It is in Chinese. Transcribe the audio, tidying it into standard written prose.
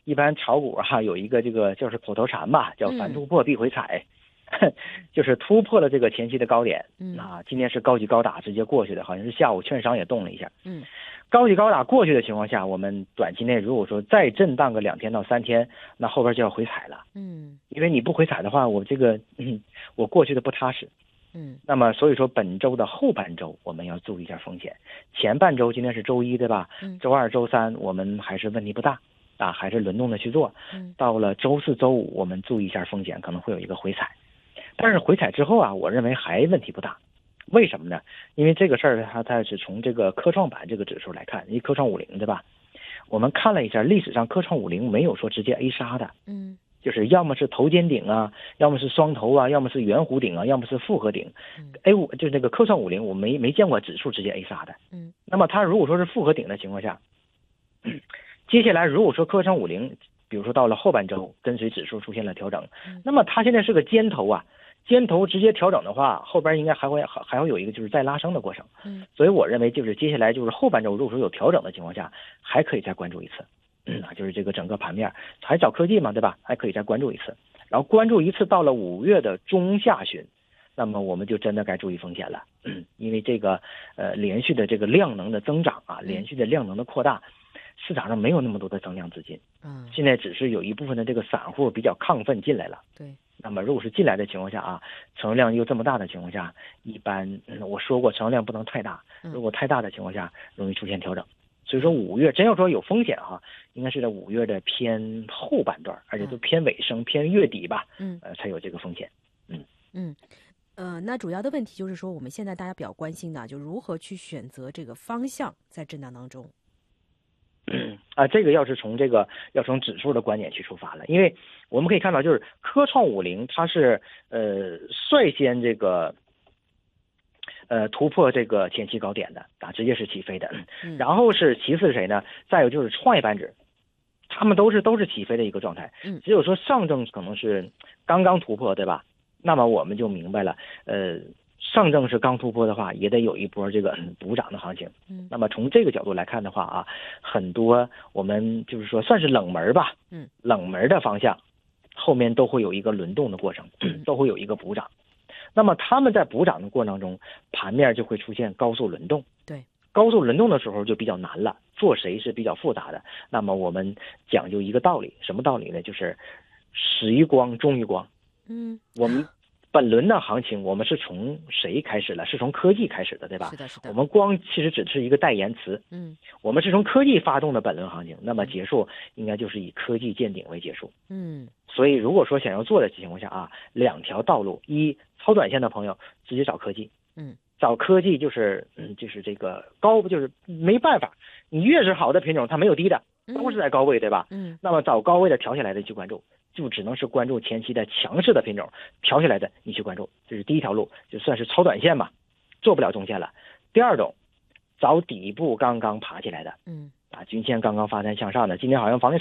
一般炒股有一个这个就是口头禅吧，叫凡突破必回踩，就是突破了这个前期的高点，今天是高举高打直接过去的，好像是下午券商也动了一下，高举高打过去的情况下，我们短期内如果说再震荡个2天到3天，那后边就要回踩了，因为你不回踩的话，我这个我过去的不踏实。那么所以说本周的后半周我们要注意一下风险，前半周今天是周一对吧？周二周三我们还是问题不大还是轮动的去做，到了周四周五我们注意一下风险，可能会有一个回踩，但是回踩之后我认为还问题不大。为什么呢？因为这个事儿它是从这个科创板这个指数来看，因为科创50对吧？我们看了一下历史上科创50没有说直接 A 杀的，就是要么是头肩顶要么是双头要么是圆弧顶要么是复合顶，A5就是那个科创50我没见过指数直接 A 杀的，那么它如果说是复合顶的情况下，接下来如果说科创50比如说到了后半周跟随指数出现了调整，那么它现在是个尖头尖头直接调整的话，后边应该还会有一个就是再拉升的过程，所以我认为就是接下来就是后半周如果说有调整的情况下，还可以再关注一次。就是这个整个盘面还找科技嘛，对吧？还可以再关注一次，然后关注一次到了5月的中下旬，那么我们就真的该注意风险了，因为这个连续的这个量能的增长连续的量能的扩大，市场上没有那么多的增量资金，现在只是有一部分的这个散户比较亢奋进来了， 对。 那么如果是进来的情况下成交量又这么大的情况下，一般我说过成交量不能太大，如果太大的情况下容易出现调整。所以说5月真要说有风险应该是在5月的偏后半段，而且都偏尾声偏月底吧，才有这个风险。 那主要的问题就是说，我们现在大家比较关心的就如何去选择这个方向在震荡当中。 这个要从指数的观点去出发了，因为我们可以看到就是科创50它是率先这个突破这个前期高点的直接是起飞的，然后是其次是谁呢？再有就是创业板指，他们都是起飞的一个状态，只有说上证可能是刚刚突破对吧？那么我们就明白了，上证是刚突破的话，也得有一波这个补涨的行情。那么从这个角度来看的话很多我们就是说算是冷门吧，冷门的方向后面都会有一个轮动的过程，都会有一个补涨。那么他们在补涨的过程当中，盘面就会出现高速轮动。 对， 高速轮动的时候就比较难了，做谁是比较复杂的。那么我们讲究一个道理，什么道理呢？就是始于光，终于光。我们本轮的行情，我们是从谁开始了？是从科技开始的，对吧？ 是的，是的。 我们光其实只是一个代言词。我们是从科技发动的本轮行情，那么结束应该就是以科技见顶为结束。所以如果说想要做的情况下2条道路：一，超短线的朋友直接找科技。找科技就是这个就是没办法，你越是好的品种，它没有低的，都是在高位，对吧？那么找高位的调下来的去关注，就只能是关注前期的强势的品种，调下来的你去关注，这是第一条路，就算是超短线嘛，做不了中线了。第二种，找底部刚刚爬起来的，均线刚刚发展向上的，今天好像房地产